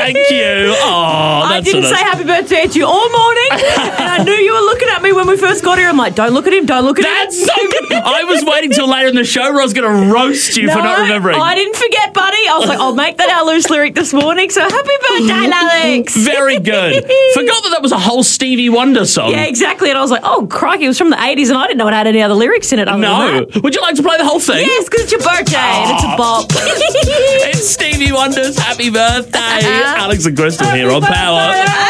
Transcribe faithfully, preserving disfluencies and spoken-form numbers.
Thank you. Oh, I that's didn't so say nice. happy birthday to you all morning, and I knew you were looking at me when we first got here. I'm like, don't look at him, don't look at That's him. so good. I was waiting till later in the show where I was going to roast you No, for not remembering. I didn't forget, buddy. I was like, I'll make that our loose lyric this morning. So happy birthday, Alex. Very good. Forgot that that was a whole Stevie Wonder song. Yeah, exactly. And I was like, oh, crikey, it was from the eighties, and I didn't know it had any other lyrics in it. Other No. Than that. Would you like to play the whole thing? Yes, because it's your birthday, and it's a bop. It's Stevie Wonder's Happy Birthday. Alex and Crystal here on Power.